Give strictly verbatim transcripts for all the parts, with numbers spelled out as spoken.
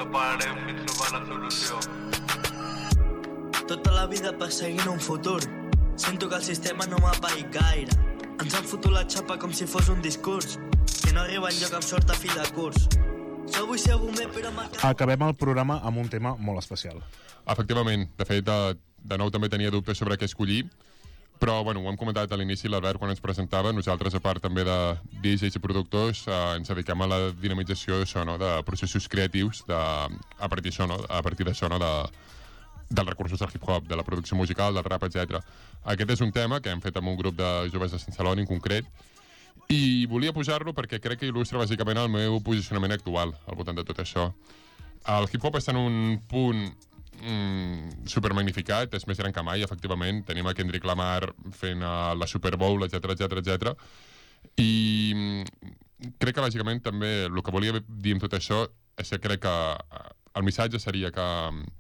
no pararem fins trobar la solució. Tota la vida perseguint un futur. Sento que el sistema no m'ha paït gaire. Ens han fotut la xapa com si fos un discurs que no arriba enlloc amb sort a fi de curs. Jo vull ser bomber, però m'ha... Acabem el programa amb un tema molt especial. Efectivament. De fet, de, de nou també tenia dubtes sobre què escollir, però bueno, ho hem comentat a l'inici, l'Albert, quan ens presentava. Nosaltres, a part també de D Js i productors, eh, ens dediquem a la dinamització d'això, no? De processos creatius, de, a partir d'això, no? A partir d'això, no? De, dels recursos del hip-hop, de la producció musical, del rap, etcètera. Aquest és un tema que hem fet amb un grup de joves de Sant Celoni en concret, i volia pujar-lo perquè crec que il·lustra bàsicament el meu posicionament actual al voltant de tot això. El hip-hop està en un punt mm, supermagnificat, és més gran que mai, efectivament. Tenim a Kendrick Lamar fent uh, la Super Bowl, etcètera, etcètera, etcètera. I mm, crec que bàsicament també el que volia dir amb tot això és que crec que el missatge seria que...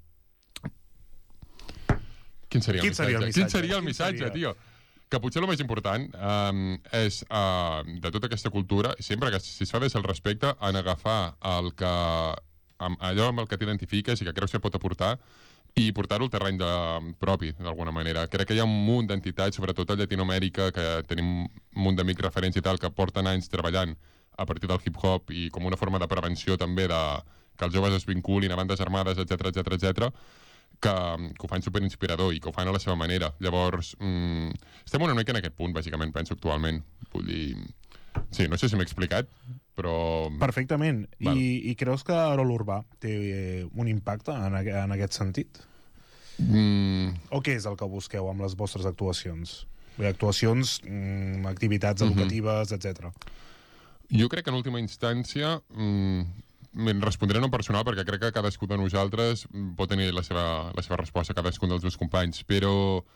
Quin seria, Quin el, seria missatge? el missatge? Quin seria el Quin missatge, seria? tio? Que potser el més important um, és, uh, de tota aquesta cultura, sempre que si es fa des del respecte, en agafar el que, amb, allò amb el que t'identifiques i que creus que pot aportar i portar-ho al terreny de, propi, d'alguna manera. Crec que hi ha un munt d'entitats, sobretot a Llatinoamèrica, que tenim un munt d'amics referents i tal, que porten anys treballant a partir del hip-hop i com una forma de prevenció també de que els joves es vinculin a bandes armades, etcètera, etcètera, etcètera, que, que ho fan superinspirador i que ho fan a la seva manera. Llavors, mmm, estem una mica en aquest punt, bàsicament, penso, actualment. Vull dir... Sí, no sé si m'he explicat, però... Perfectament. I, I creus que Rol Urbà té un impacte en, en aquest sentit? Mm. O què és el que busqueu amb les vostres actuacions? Bé, actuacions, mm, activitats educatives, mm-hmm. etcètera. Jo crec que en última instància... Mm, me'n respondré no personal perquè crec que cadascú de nosaltres pot tenir la seva, la seva resposta a cadascun dels meus companys, però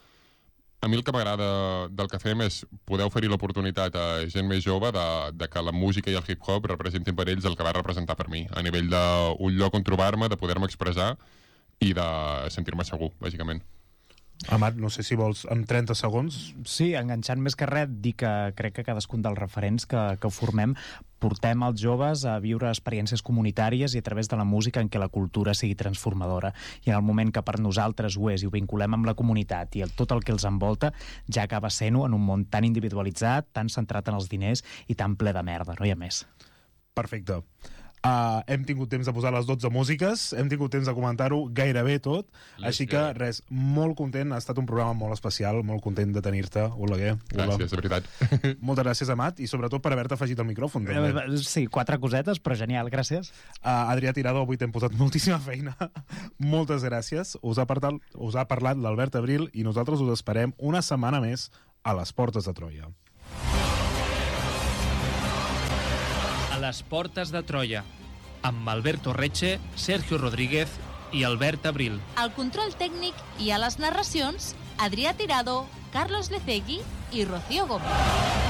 a mi el que m'agrada del que fem és poder oferir l'oportunitat a gent més jove de, de que la música i el hip-hop representin per ells el que va representar per mi, a nivell d'un lloc on trobar-me, de poder-me expressar i de sentir-me segur, bàsicament. Amat, no sé si vols, en trenta segons... Sí, enganxant més que res, dir que crec que cadascun dels referents que, que formem portem els joves a viure experiències comunitàries i a través de la música en què la cultura sigui transformadora. I en el moment que per nosaltres ho és i ho vinculem amb la comunitat i el, tot el que els envolta, ja acaba sent-ho en un món tan individualitzat, tan centrat en els diners i tan ple de merda, no hi ha més. Perfecte. Uh, hem tingut temps de posar les dotze músiques, hem tingut temps de comentar-ho gairebé tot, Let's així que go. res, molt content, ha estat un programa molt especial, molt content de tenir-te, Oleguer. Gràcies, de veritat. Moltes gràcies, Amat, i sobretot per haver-te afegit el micròfon. També. Sí, quatre cosetes, però genial, gràcies. Uh, Adrià Tirado, avui t'hem posat moltíssima feina. Moltes gràcies. Us ha, parlat, us ha parlat l'Albert Abril i nosaltres us esperem una setmana més a les Portes de Troia. A les Portes de Troia, amb Alberto Reche, Sergio Rodríguez i Albert Abril. Al control tècnic i a les narracions, Adrià Tirado, Carlos Lecegui i Rocío Gómez.